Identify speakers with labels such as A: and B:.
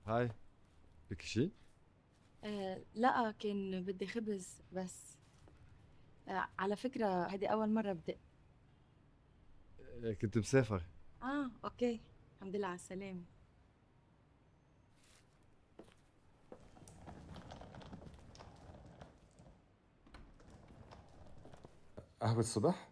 A: هاي، بدك شي؟
B: لا، كان بدي خبز بس. على فكرة هذه أول مرة بدق.
A: كنت مسافر.
B: أوكي. الحمد لله على السلامة.
C: قهوة الصبح؟